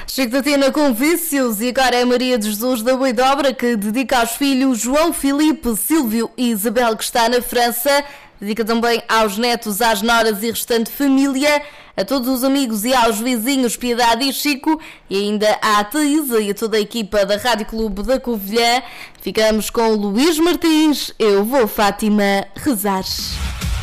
Chico da Tina com vícios e agora é Maria de Jesus da Boidobra que dedica aos filhos João, Filipe, Silvio e Isabel que está na França. Dedica também aos netos, às noras e restante família, a todos os amigos e aos vizinhos Piedade e Chico e ainda à Taísa e a toda a equipa da Rádio Clube da Covilhã. Ficamos com Luís Martins, Eu Vou Fátima Rezar.